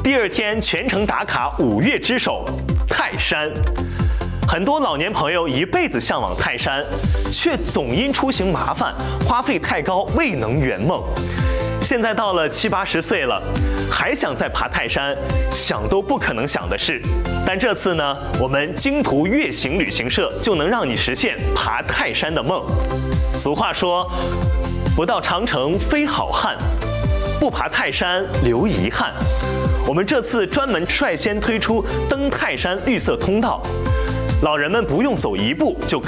第二天全程打卡5岳之首泰山。很多老年朋友一辈子向往泰山，却总因出行麻烦、花费太高未能圆梦。现在到了70、80岁了，还想再爬泰山，想都不可能想的事。但这次呢，我们京途越行旅行社就能让你实现爬泰山的梦。俗话说，不到长城非好汉，不爬泰山留遗憾。我们这次专门率先推出登泰山绿色通道，老人们不用走1步就